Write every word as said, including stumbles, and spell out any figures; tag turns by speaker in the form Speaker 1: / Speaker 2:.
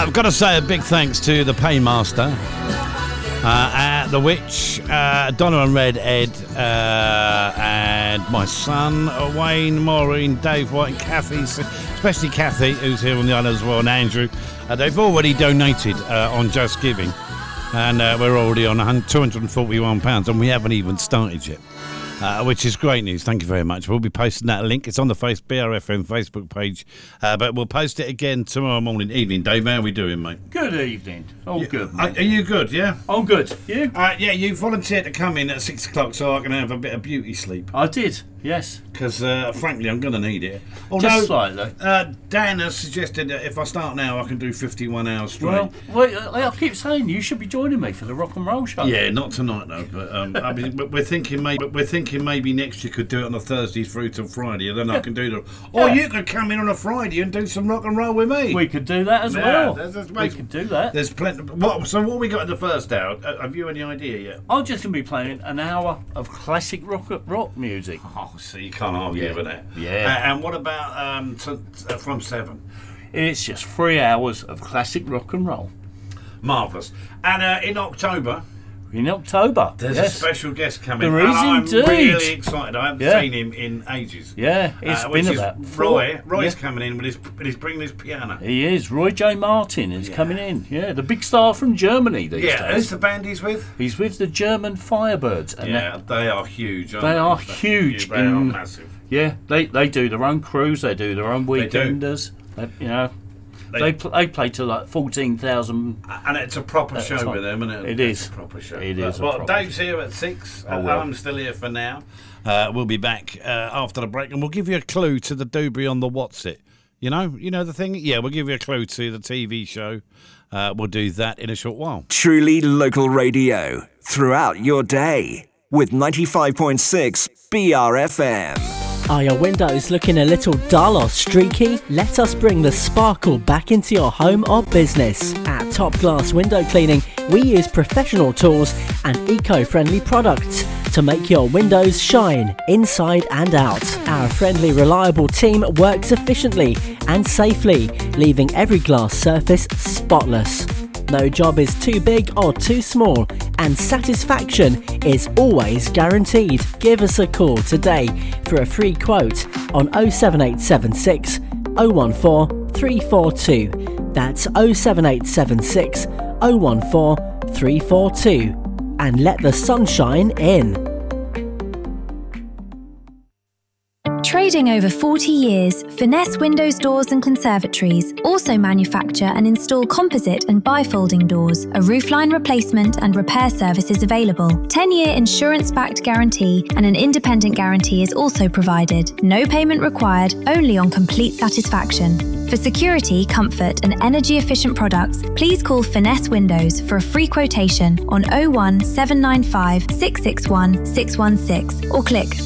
Speaker 1: I've got to say a big thanks to the Paymaster, uh, at the Witch, uh, Donna and Red Ed, uh, and my son, uh, Wayne, Maureen, Dave White, and Kathy, especially Kathy, who's here on the island as well, and Andrew. Uh, they've already donated uh, on Just Giving, and uh, we're already on two hundred and forty-one pounds, and we haven't even started yet. Uh, which is great news. Thank you very much. We'll be posting that link. It's on the face, B R F M Facebook page, uh, but we'll post it again tomorrow morning. Evening, Dave. How are we doing, mate?
Speaker 2: Good evening. All
Speaker 1: you,
Speaker 2: good,
Speaker 1: mate.
Speaker 2: mate.
Speaker 1: Are you good, yeah?
Speaker 2: I'm good. You?
Speaker 1: Uh, yeah, you volunteered to come in at six o'clock so I can have a bit of beauty sleep.
Speaker 2: I did, yes.
Speaker 1: Because, uh, frankly, I'm going to need it.
Speaker 2: Although, Just slightly.
Speaker 1: Uh, Dan has suggested that if I start now, I can do fifty-one hours straight.
Speaker 2: Well, wait, I keep saying you should be joining me for the rock and roll show.
Speaker 1: Yeah, not tonight, though. But, um, I mean, but we're thinking maybe we're thinking maybe next year could do it on a Thursday through till Friday, and then yeah. I can do the. Or yeah. you could come in on a Friday and do some rock and roll with me.
Speaker 2: We could do that as
Speaker 1: yeah,
Speaker 2: well.
Speaker 1: There's, there's
Speaker 2: we could do that.
Speaker 1: There's plenty. What, so what we got in the first hour? Uh, have you any idea yet?
Speaker 2: I'm just going to be playing an hour of classic rock rock music.
Speaker 1: Oh, so you can't argue
Speaker 2: yeah.
Speaker 1: with that.
Speaker 2: Yeah.
Speaker 1: Uh, and what about um, to, uh, from seven?
Speaker 2: It's just three hours of classic rock and roll.
Speaker 1: Marvellous. And uh, in October.
Speaker 2: In October,
Speaker 1: there's
Speaker 2: yes.
Speaker 1: a special guest coming.
Speaker 2: There is
Speaker 1: and
Speaker 2: indeed.
Speaker 1: I'm really excited. I haven't
Speaker 2: yeah.
Speaker 1: seen him in ages.
Speaker 2: Yeah, it's
Speaker 1: uh,
Speaker 2: been
Speaker 1: which
Speaker 2: about
Speaker 1: is
Speaker 2: four.
Speaker 1: Roy. Roy's
Speaker 2: yeah.
Speaker 1: coming in with his, with his bringing his piano.
Speaker 2: He is. Roy J. Martin is
Speaker 1: yeah.
Speaker 2: coming in. Yeah, the big star from Germany these
Speaker 1: yeah,
Speaker 2: days.
Speaker 1: who's the band he's with?
Speaker 2: He's with the German Firebirds. And
Speaker 1: yeah, they are huge. Aren't
Speaker 2: they
Speaker 1: they
Speaker 2: are
Speaker 1: They're
Speaker 2: huge.
Speaker 1: They
Speaker 2: in,
Speaker 1: are massive.
Speaker 2: Yeah, they they do their own cruise. They do their own weekenders. They, you know. They, they, pl- they play to like fourteen thousand.
Speaker 1: And it's a proper show
Speaker 2: time.
Speaker 1: with them, isn't it?
Speaker 2: It
Speaker 1: it's
Speaker 2: is.
Speaker 1: a proper show.
Speaker 2: It
Speaker 1: but,
Speaker 2: is.
Speaker 1: Well,
Speaker 2: proper
Speaker 1: Dave's
Speaker 2: show.
Speaker 1: here at six.
Speaker 2: I
Speaker 1: Uh,
Speaker 2: will.
Speaker 1: I'm still here for now. Uh, we'll be back uh, after the break, and we'll give you a clue to the doobie on the What's It. You know, you know the thing? Yeah, we'll give you a clue to the T V show. Uh, we'll do that in a short while.
Speaker 3: Truly local radio throughout your day with ninety-five point six B R F M.
Speaker 4: Are your windows looking a little dull or streaky? Let us bring the sparkle back into your home or business. At Top Glass Window Cleaning, we use professional tools and eco-friendly products to make your windows shine inside and out. Our friendly, reliable team works efficiently and safely, leaving every glass surface spotless. No job is too big or too small, and satisfaction is always guaranteed. Give us a call today for a free quote on oh seven eight seven six, oh one four, three four two. That's oh seven eight seven six, oh one four, three four two. And let the sunshine in.
Speaker 5: Trading over forty years, Finesse Windows Doors and Conservatories also manufacture and install composite and bifolding doors. A roofline replacement and repair service is available. ten-year insurance-backed guarantee and an independent guarantee is also provided. No payment required, only on complete satisfaction. For security, comfort and energy-efficient products, please call Finesse Windows for a free quotation on oh one seven nine five, six six one, six one six or click